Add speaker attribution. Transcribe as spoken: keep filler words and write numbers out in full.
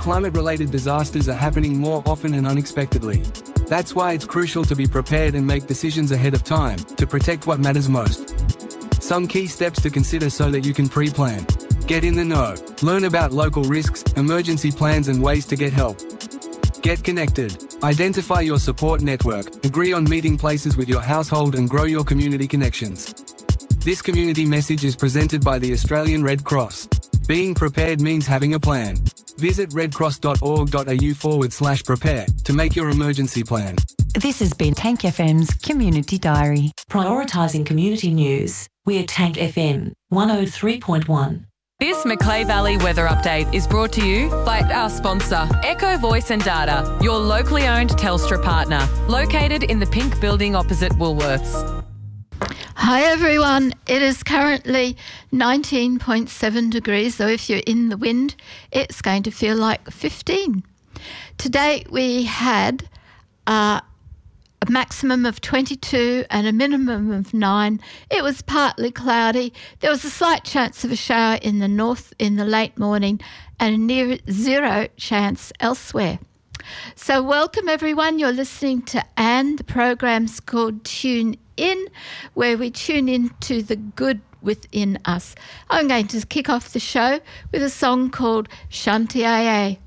Speaker 1: climate-related disasters are happening more often and unexpectedly. That's why it's crucial to be prepared and make decisions ahead of time to protect what matters most. Some key steps to consider so that you can pre-plan. Get in the know. Learn about local risks, emergency plans and ways to get help. Get connected. Identify your support network, agree on meeting places with your household and grow your community connections. This community message is presented by the Australian Red Cross. Being prepared means having a plan. Visit redcross.org.au forward slash prepare to make your emergency plan.
Speaker 2: This has been Tank F M's Community Diary.
Speaker 3: Prioritising community news. We're Tank F M one oh three point one.
Speaker 4: This Macleay Valley weather update is brought to you by our sponsor, Echo Voice and Data, your locally owned Telstra partner, located in the Pink Building opposite Woolworths.
Speaker 5: Hi everyone, it is currently nineteen point seven degrees, so if you're in the wind, it's going to feel like fifteen. Today we had uh, a maximum of twenty-two and a minimum of nine. It was partly cloudy. There was a slight chance of a shower in the north in the late morning and a near zero chance elsewhere. So welcome everyone. You're listening to Anne. The program's called Tune In, where we tune into the good within us. I'm going to kick off the show with a song called Shanti A A.